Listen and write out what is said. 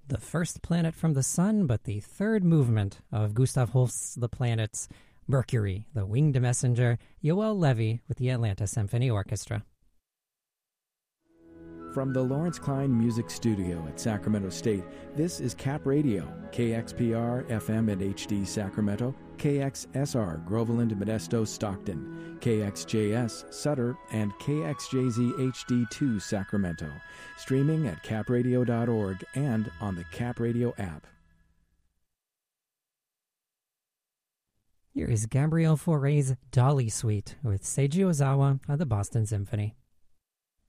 the first planet from the Sun, but the third movement of Gustav Holst's The Planets, Mercury, the Winged Messenger, Yoel Levy with the Atlanta Symphony Orchestra. From the Lawrence Klein Music Studio at Sacramento State, this is Cap Radio, KXPR FM and HD Sacramento, KXSR Groveland, Modesto, Stockton, KXJS Sutter, and KXJZ HD2 Sacramento. Streaming at capradio.org and on the Cap Radio app. Here is Gabrielle Fauré's Dolly Suite with Seiji Ozawa of the Boston Symphony.